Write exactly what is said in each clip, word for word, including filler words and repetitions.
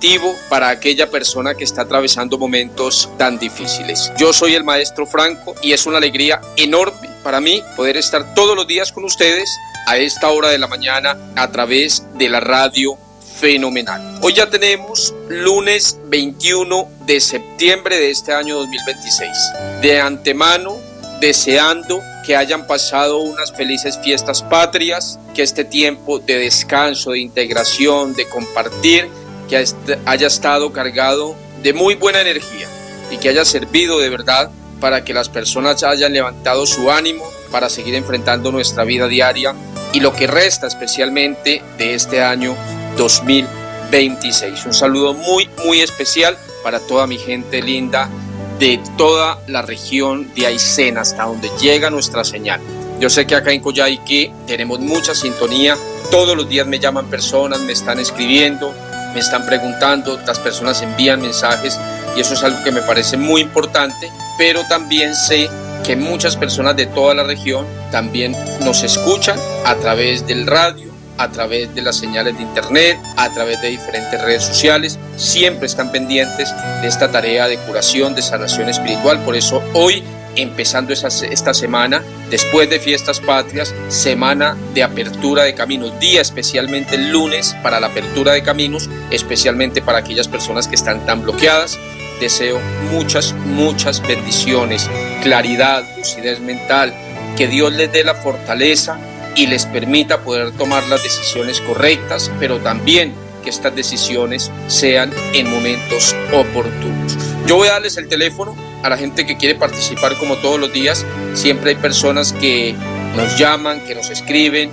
positivo para aquella persona que está atravesando momentos tan difíciles. Yo soy el maestro Franco y es una alegría enorme para mí poder estar todos los días con ustedes a esta hora de la mañana a través de la radio Fenomenal. Hoy ya tenemos lunes veintiuno de septiembre de este año dos mil veintiséis. De antemano, deseando que hayan pasado unas felices fiestas patrias, que este tiempo de descanso, de integración, de compartir, que haya estado cargado de muy buena energía y que haya servido de verdad para que las personas hayan levantado su ánimo para seguir enfrentando nuestra vida diaria y lo que resta especialmente de este año dos mil veintiséis. Un saludo muy muy especial para toda mi gente linda de toda la región de Aysén, hasta donde llega nuestra señal. Yo sé que acá en Coyhaique tenemos mucha sintonía, todos los días me llaman personas, me están escribiendo, me están preguntando, las personas envían mensajes y eso es algo que me parece muy importante, pero también sé que muchas personas de toda la región también nos escuchan a través del radio, a través de las señales de internet, a través de diferentes redes sociales, siempre están pendientes de esta tarea de curación, de sanación espiritual. Por eso hoy, empezando esa, esta semana, después de fiestas patrias, semana de apertura de caminos, día especialmente el lunes para la apertura de caminos, especialmente para aquellas personas que están tan bloqueadas. Deseo muchas, muchas bendiciones, claridad, lucidez mental, que Dios les dé la fortaleza y les permita poder tomar las decisiones correctas, pero también que estas decisiones sean en momentos oportunos. Yo voy a darles el teléfono a la gente que quiere participar como todos los días. Siempre hay personas que nos llaman, que nos escriben,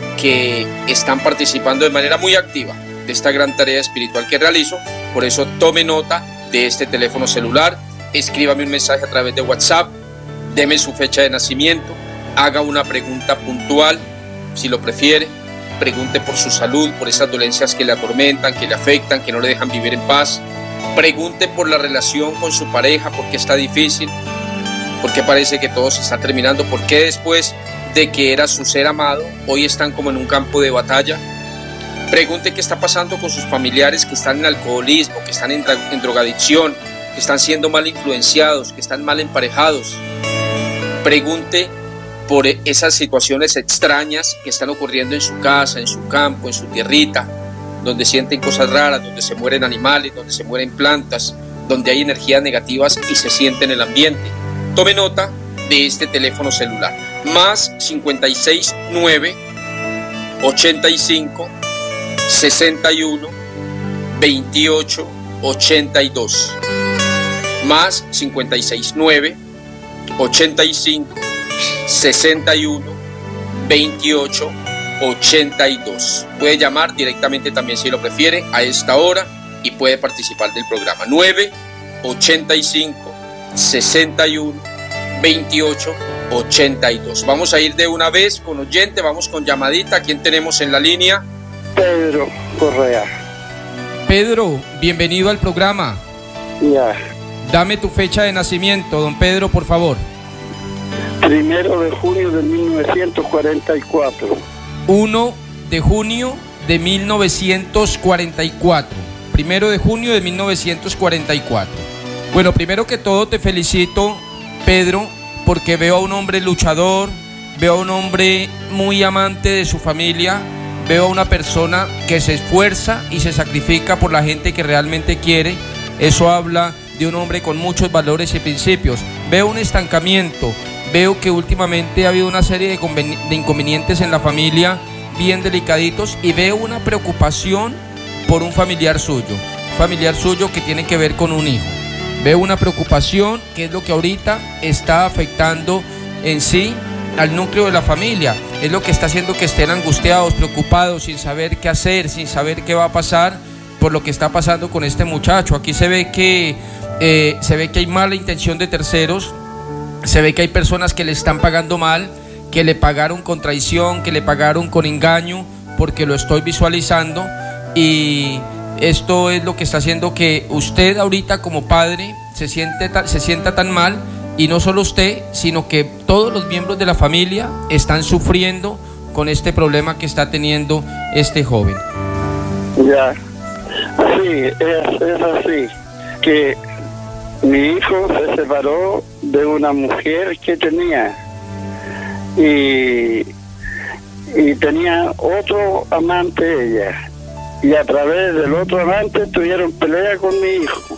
que están participando de manera muy activa de esta gran tarea espiritual que realizo. Por eso tome nota de este teléfono celular, escríbame un mensaje a través de WhatsApp, deme su fecha de nacimiento, haga una pregunta puntual, si lo prefiere, pregunte por su salud, por esas dolencias que le atormentan, que le afectan, que no le dejan vivir en paz. Pregunte por la relación con su pareja, por qué está difícil, por qué parece que todo se está terminando, por qué después de que era su ser amado, hoy están como en un campo de batalla. Pregunte qué está pasando con sus familiares que están en alcoholismo, que están en, en drogadicción, que están siendo mal influenciados, que están mal emparejados. Pregunte por esas situaciones extrañas que están ocurriendo en su casa, en su campo, en su tierrita, donde sienten cosas raras, donde se mueren animales, donde se mueren plantas, donde hay energías negativas y se siente en el ambiente. Tome nota de este teléfono celular, más cincuenta y seis nueve, ochenta y cinco, sesenta y uno, veintiocho, ochenta y dos, más cincuenta y seis nueve, ochenta y cinco, sesenta y uno, veintiocho, ochenta y dos. Puede llamar directamente también si lo prefiere a esta hora y puede participar del programa. Nueve, ochenta y cinco, sesenta y uno, veintiocho, ochenta y dos. Vamos a ir de una vez con oyente, vamos con llamadita. ¿Quién tenemos en la línea? Pedro Correa. Pedro, bienvenido al programa. Ya. Dame tu fecha de nacimiento, don Pedro, por favor. Primero de junio de mil novecientos cuarenta y cuatro. uno de junio de mil novecientos cuarenta y cuatro. Primero de junio de mil novecientos cuarenta y cuatro. Bueno, primero que todo te felicito, Pedro, porque veo a un hombre luchador, veo a un hombre muy amante de su familia, veo a una persona que se esfuerza y se sacrifica por la gente que realmente quiere. Eso habla de un hombre con muchos valores y principios. Veo un estancamiento, veo que últimamente ha habido una serie de, de inconvenientes en la familia bien delicaditos y veo una preocupación por un familiar suyo, un familiar suyo que tiene que ver con un hijo. Veo una preocupación que es lo que ahorita está afectando en sí al núcleo de la familia, es lo que está haciendo que estén angustiados, preocupados, sin saber qué hacer, sin saber qué va a pasar por lo que está pasando con este muchacho. Aquí se ve que eh, se ve que hay mala intención de terceros, se ve que hay personas que le están pagando mal, que le pagaron con traición, que le pagaron con engaño, porque lo estoy visualizando, y esto es lo que está haciendo que usted ahorita como padre se siente se sienta tan mal. Y no solo usted, sino que todos los miembros de la familia están sufriendo con este problema que está teniendo este joven. Ya. Sí, es, es así, que mi hijo se separó de una mujer que tenía y, y tenía otro amante ella, y a través del otro amante tuvieron pelea con mi hijo,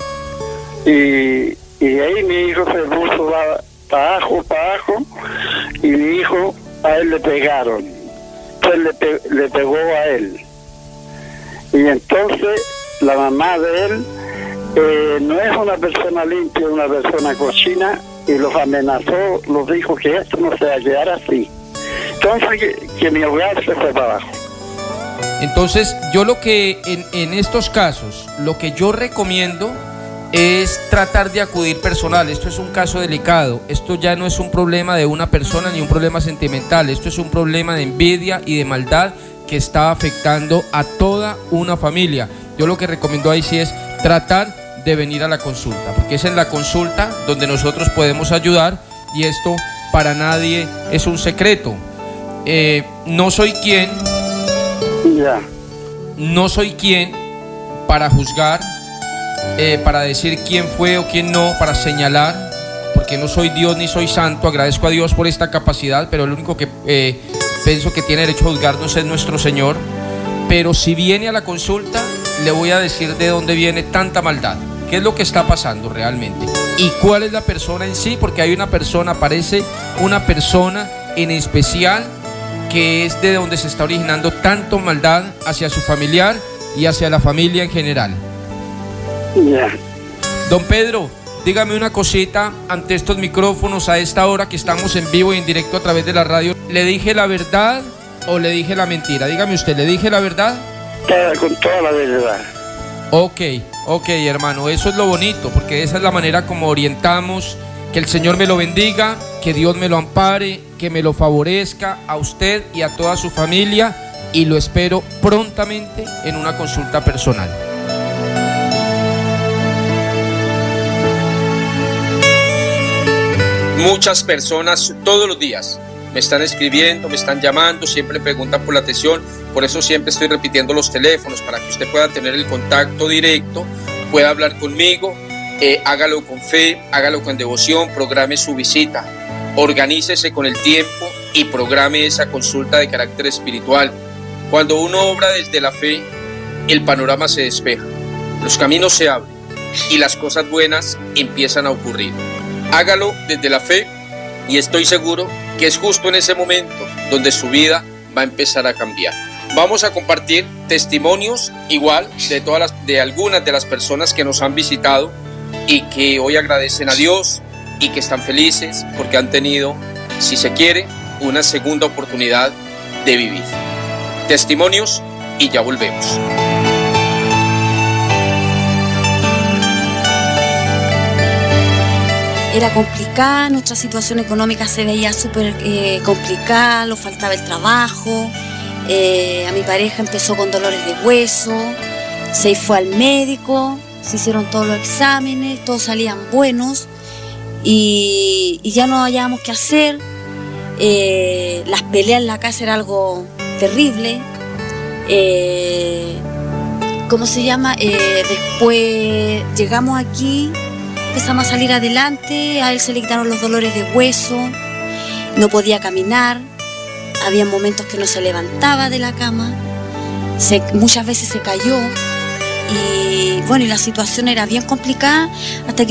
y, y ahí mi hijo se puso para abajo, para abajo, y mi hijo, a él le pegaron, pues le, pe le pegó a él. Y entonces la mamá de él eh, no es una persona limpia, es una persona cochina, y los amenazó, los dijo que esto no se va a quedar así. Entonces que, que mi hogar se fue para abajo. Entonces yo lo que en, en estos casos, lo que yo recomiendo es tratar de acudir personal. Esto es un caso delicado, esto ya no es un problema de una persona ni un problema sentimental, esto es un problema de envidia y de maldad que está afectando a toda una familia. Yo lo que recomiendo ahí sí es tratar de venir a la consulta, porque es en la consulta donde nosotros podemos ayudar, y esto para nadie es un secreto. Eh, no soy quien, Ya. no soy quien para juzgar, eh, para decir quién fue o quién no, para señalar, porque no soy Dios ni soy santo. Agradezco a Dios por esta capacidad, pero el único que eh, pienso que tiene derecho a juzgarnos es nuestro Señor. Pero si viene a la consulta, le voy a decir de dónde viene tanta maldad, qué es lo que está pasando realmente y cuál es la persona en sí, porque hay una persona, parece una persona en especial que es de donde se está originando tanto maldad hacia su familiar y hacia la familia en general. Ya. Don Pedro, dígame una cosita ante estos micrófonos a esta hora que estamos en vivo y en directo a través de la radio. ¿Le dije la verdad o le dije la mentira? Dígame usted, ¿le dije la verdad? Toda, con toda la verdad. Ok, ok, hermano, eso es lo bonito, porque esa es la manera como orientamos. Que el Señor me lo bendiga, que Dios me lo ampare, que me lo favorezca a usted y a toda su familia, y lo espero prontamente en una consulta personal. Muchas personas todos los días me están escribiendo, me están llamando, siempre preguntan por la atención. Por eso siempre estoy repitiendo los teléfonos, para que usted pueda tener el contacto directo, pueda hablar conmigo. Eh, hágalo con fe, hágalo con devoción, programe su visita, organícese con el tiempo y programe esa consulta de carácter espiritual. Cuando uno obra desde la fe, el panorama se despeja, los caminos se abren y las cosas buenas empiezan a ocurrir. Hágalo desde la fe y estoy seguro que es justo en ese momento donde su vida va a empezar a cambiar. Vamos a compartir testimonios igual de todas las, de algunas de las personas que nos han visitado y que hoy agradecen a Dios y que están felices porque han tenido, si se quiere, una segunda oportunidad de vivir. Testimonios y ya volvemos. Era complicada, nuestra situación económica se veía súper eh, complicada, nos faltaba el trabajo, eh, a mi pareja empezó con dolores de hueso, se fue al médico, se hicieron todos los exámenes, todos salían buenos y, y ya no hallábamos qué hacer. Eh, las peleas en la casa era algo terrible. Eh, ¿Cómo se llama? Eh, después llegamos aquí, empezamos a salir adelante, a él se le quitaron los dolores de hueso, no podía caminar, había momentos que no se levantaba de la cama, se, muchas veces se cayó. Y bueno, y la situación era bien complicada hasta que